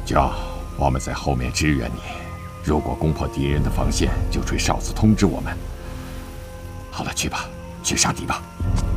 叫我们在后面支援你。如果攻破敌人的防线，就吹哨子通知我们。好了，去吧，去杀敌吧。